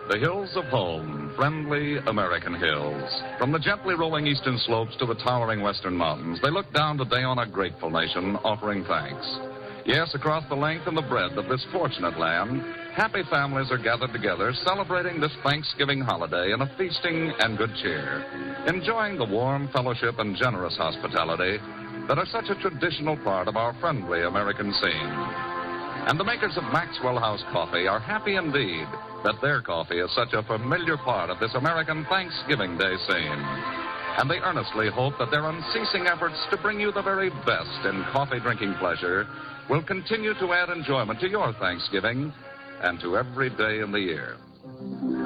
The hills of home, friendly American hills. From the gently rolling eastern slopes to the towering western mountains, they look down today on a grateful nation offering thanks. Yes, across the length and the breadth of this fortunate land, happy families are gathered together celebrating this Thanksgiving holiday in a feasting and good cheer, enjoying the warm fellowship and generous hospitality that are such a traditional part of our friendly American scene. And the makers of Maxwell House Coffee are happy indeed that their coffee is such a familiar part of this American Thanksgiving Day scene. And they earnestly hope that their unceasing efforts to bring you the very best in coffee drinking pleasure will continue to add enjoyment to your Thanksgiving and to every day in the year.